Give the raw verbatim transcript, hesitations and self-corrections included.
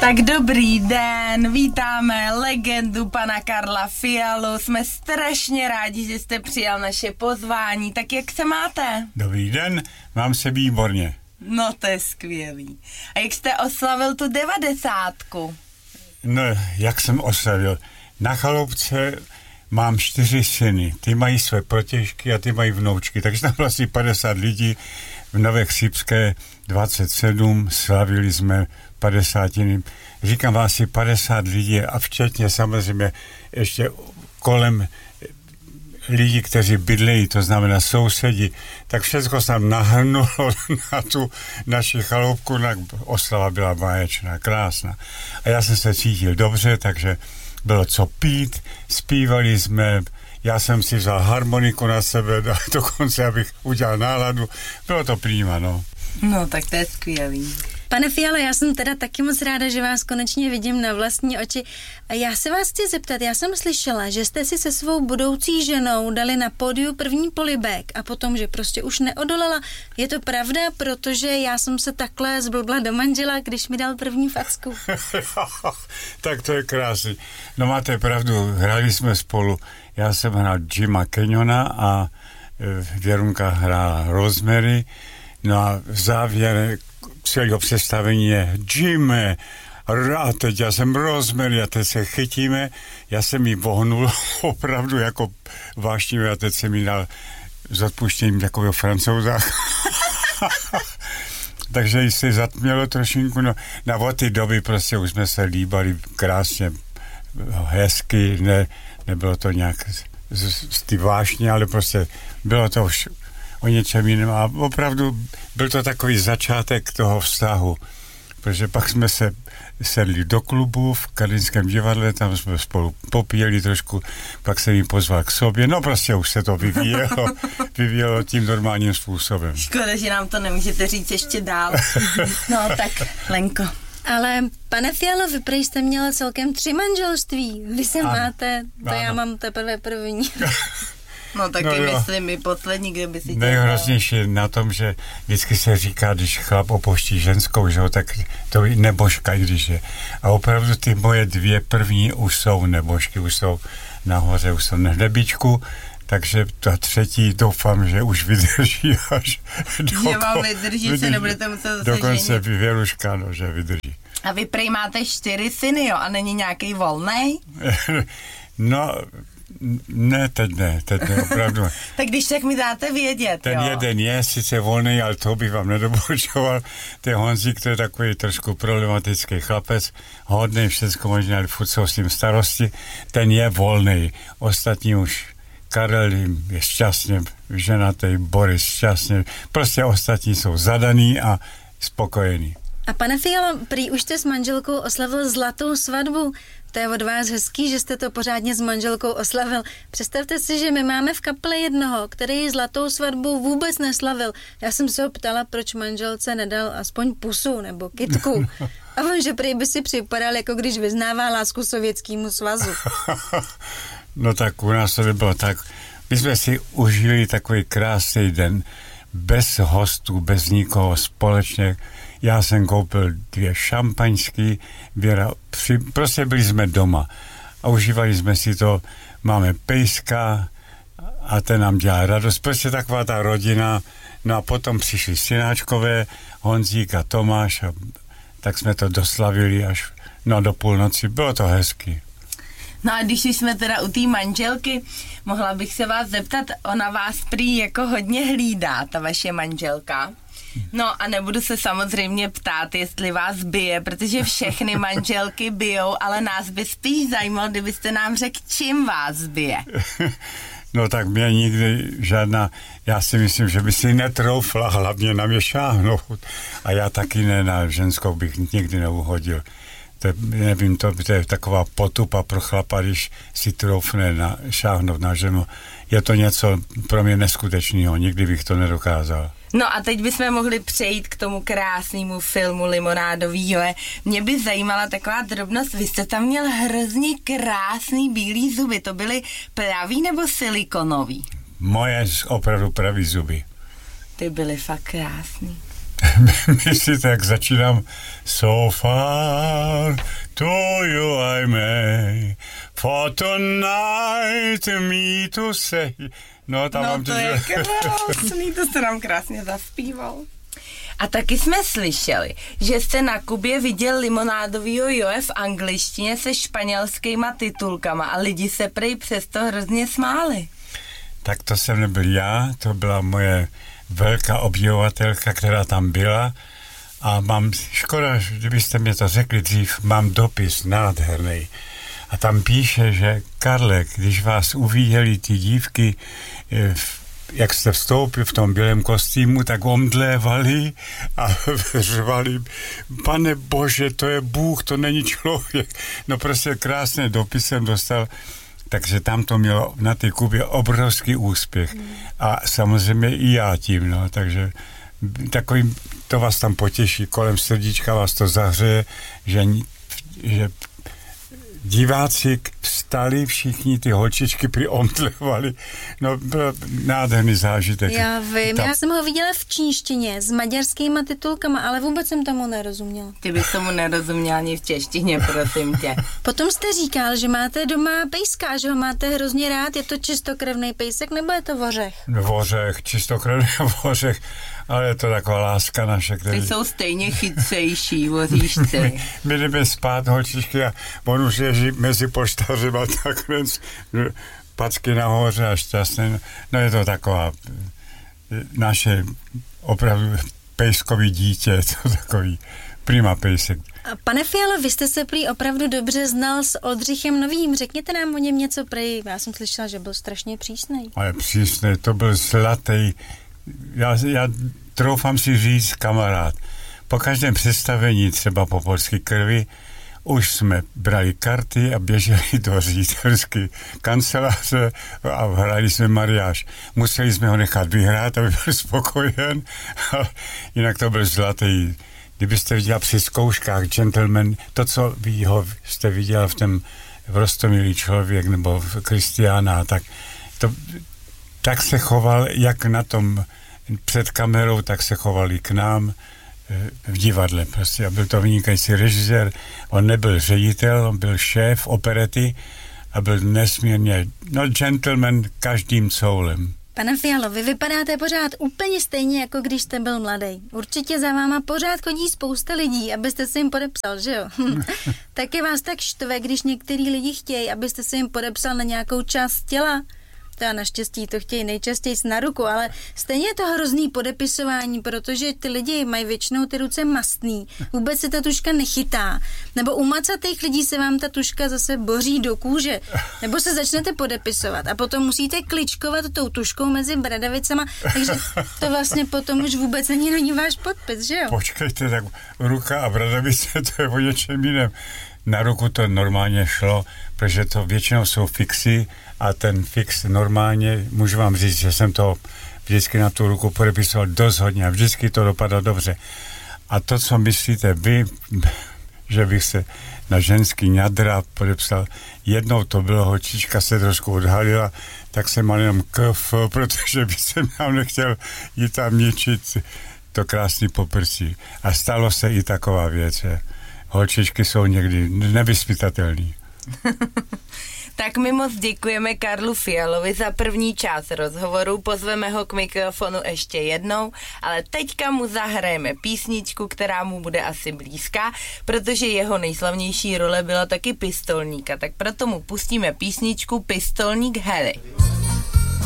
Tak dobrý den, vítáme legendu pana Karla Fialu, jsme strašně rádi, že jste přijal naše pozvání, tak jak se máte? Dobrý den, mám se výborně. No to je skvělý. A jak jste oslavil tu devadesátku? No, jak jsem oslavil? Na chaloupce mám čtyři syny, ty mají své protěžky a ty mají vnoučky, takže tam vlastně padesát lidí v Nové Chřipské dvacet sedm, slavili jsme padesátiny. Říkám vám asi padesát lidí a včetně samozřejmě ještě kolem lidí, kteří bydlejí, to znamená sousedi, tak všechno se tam nahrnulo na tu naši chaloupku, oslava byla báječná, krásná. A já jsem se cítil dobře, takže bylo co pít, zpívali jsme, já jsem si vzal harmoniku na sebe, dokonce abych udělal náladu, bylo to prýma, no. No, tak to je skvělý. Pane Fialo, já jsem teda taky moc ráda, že vás konečně vidím na vlastní oči. A já se vás chci zeptat, já jsem slyšela, že jste si se svou budoucí ženou dali na pódiu první polibek a potom, že prostě už neodolala. Je to pravda, protože já jsem se takhle zblbla do manžela, když mi dal první facku. Tak to je krásný. No máte pravdu, hráli jsme spolu. Já jsem hrál Jima Kenyona a Věrunka hrála Rosemary. No a v závěr celého představení je Jim, a teď já jsem Rosemary a teď se chytíme. Já jsem jí vohnul opravdu jako vášnivě a teď jsem jí dal s odpuštěním takového Francouza. Takže jí se zatmělo trošinku. No, na od té doby prostě už jsme se líbali krásně, hezky, ne, nebylo to nějak z, z ty vášně, ale prostě bylo to už o něčem jiném a opravdu byl to takový začátek toho vztahu, protože pak jsme se sedli do klubu v Karlínském divadle, tam jsme spolu popíjeli trošku, pak jsem jí pozval k sobě, no prostě už se to vyvíjelo, vyvíjelo tím normálním způsobem. Škoda, že nám to nemůžete říct ještě dál. No tak, Lenko. Ale pane Fialo, vy prý jste měla celkem tři manželství, vy se ano, máte, to ano. Já mám teprve první. No taky no, myslím, i poslední, kde by si... Nejhroznější na tom, že vždycky se říká, když chlap opoští ženskou, že jo, tak to je nebožka, když je. A opravdu ty moje dvě první už jsou nebožky, už jsou nahoře, už jsou na hlebičku, takže ta třetí doufám, že už vydrží až do... Že vám vydrží, vydrží, se nebudete muset zase dokonce Věruška, no, že vydrží. A vy prej máte čtyři syny, jo, a není nějaký volnej? No... Ne, teď ne, teď ne, opravdu. Tak když tak mi dáte vědět, Ten jo. jeden je sice volný, ale to bych vám nedoporučoval. Ten Honzík, to je takový trošku problematický chlapec, hodný, všecko možná, ale furt jsou s tím starosti. Ten je volný, ostatní už Karel je šťastně ženatý, Boris šťastně, prostě ostatní jsou zadaný a spokojení. A pane Fialo, prý už jste s manželkou oslavil zlatou svatbu. To je od vás hezký, že jste to pořádně s manželkou oslavil. Představte si, že my máme v kapele jednoho, který zlatou svatbu vůbec neslavil. Já jsem se ho ptala, proč manželce nedal aspoň pusu nebo kytku. A on, že prý by si připadal, jako když vyznává lásku Sovětskému svazu. No tak u nás to nebylo tak. My jsme si užili takový krásný den, bez hostů, bez nikoho, společně. Já jsem koupil dvě šampaňský, Věra, při, prostě byli jsme doma a užívali jsme si to, máme pejska a ten nám dělá radost, prostě taková ta rodina, no a potom přišli synáčkové, Honzík a Tomáš a tak jsme to doslavili až no, do půlnoci, bylo to hezky. No a když jsme teda u té manželky, mohla bych se vás zeptat, ona vás prý jako hodně hlídá, ta vaše manželka. No a nebudu se samozřejmě ptát, jestli vás bije, protože všechny manželky bijou, ale nás by spíš zajímalo, kdybyste nám řekl, čím vás bije. No tak mě nikdy žádná, já si myslím, že by si netroufla hlavně na mě šáhnout. A já taky ne, na ženskou bych nikdy neuhodil. To, nevím, to, to je taková potupa pro chlapa, když si troufne na, šáhnout na ženu. Je to něco pro mě neskutečného, nikdy bych to nedokázal. No a teď bychom mohli přejít k tomu krásnému filmu Limonádový. Mě by zajímala taková drobnost, vy jste tam měl hrozně krásný bílý zuby, to byly pravý nebo silikonový? Moje opravdu pravý zuby. Ty byly fakt krásný. myslíte, jak začínám so far to you I may for tonight me to say. No, tam no mám to je krásný, to jste nám krásně zaspíval. A taky jsme slyšeli, že jste na Kubě viděl limonádovýho Joe v angličtině se španělskýma titulkama a lidi se prej přesto hrozně smáli. Tak to jsem nebyl já, to byla moje velká obdivovatelka, která tam byla a mám, škoda, kdybyste mě to řekli dřív, mám dopis nádherný. A tam píše, že Karle, když vás uviděli ty dívky, jak jste vstoupil v tom bílém kostýmu, tak omdlévali a řvali, pane bože, to je Bůh, to není člověk. No prostě krásný dopis jsem dostal, takže tam to mělo na té Kubě obrovský úspěch. A samozřejmě i já tím, no, takže takový, to vás tam potěší, kolem srdíčka vás to zahřeje, že, že diváci vstali, všichni ty holčičky přiomdlevali. No, byl nádherný zážitek. Já vím, Tam... já jsem ho viděla v čínštině s maďarskýma titulkama, ale vůbec jsem tomu nerozuměla. Ty bys tomu nerozuměla ani v češtině, prosím tě. Potom jste říkal, že máte doma pejska, že ho máte hrozně rád. Je to čistokrevný pejsek, nebo je to vořech? Vořech, čistokrevný vořech, ale je to taková láska naše, který... Ty jsou stejně chytřejší voříšci. My, my jdeme spát, holčičky, a on už ježí mezi poštařima takhle packy nahoře a šťastný. No je to taková naše opravdu pejskový dítě, to takový prima pejsek. Pane Fialo, vy jste se prý opravdu dobře znal s Oldřichem Novým. Řekněte nám o něm něco prý. Já jsem slyšela, že byl strašně přísnej. Ale přísnej, to byl zlatý. Já, já troufám si říct kamarád. Po každém představení, třeba po Polské krvi, už jsme brali karty a běželi do ředitelské kanceláře a hráli jsme mariáž. Museli jsme ho nechat vyhrát, aby byl spokojen. A jinak to byl zlatý. Kdybyste viděla při zkouškách Gentleman, to, co vy ho jste viděla v tom v Rostomilý člověk nebo v Kristiána, tak, to, tak se choval jak na tom před kamerou, tak se choval i k nám v divadle. Prostě a byl to vynikající režisér. On nebyl ředitel, on byl šéf operety a byl nesmírně, no gentleman každým coulem. Pane Fialo, vy vypadáte pořád úplně stejně, jako když jste byl mladý. Určitě za váma pořád chodí spousta lidí, abyste se jim podepsal, že jo? Taky vás tak štve, když některý lidi chtějí, abyste se jim podepsal na nějakou část těla. Teda naštěstí to chtějí nejčastěji na ruku, ale stejně je to hrozný podepisování, protože ty lidi mají většinou ty ruce mastný. Vůbec se ta tužka nechytá. Nebo u macatých lidí se vám ta tužka zase boří do kůže. Nebo se začnete podepisovat a potom musíte kličkovat tou tužkou mezi bradavicama, takže to vlastně potom už vůbec ani není váš podpis, že jo? Počkejte, tak ruka a bradavice, to je o něčem jiném. Na ruku to normálně šlo, protože to většinou jsou fixy a ten fix normálně, můžu vám říct, že jsem to vždycky na tu ruku podepisoval dost hodně a vždycky to dopadlo dobře. A to, co myslíte vy, že bych se na ženský ňadra podepsal, jednou to bylo, holčička se trošku odhalila, tak jsem mal jenom kf, protože bych jsem nám nechtěl jít tam ničit to krásný poprsí. A stalo se i taková věc, že holčičky jsou někdy nevyspytatelný. Tak my moc děkujeme Karlu Fialovi za první část rozhovoru, pozveme ho k mikrofonu ještě jednou, ale teďka mu zahrajeme písničku, která mu bude asi blízká, protože jeho nejslavnější role byla taky pistolníka, tak proto mu pustíme písničku Pistolník Harry.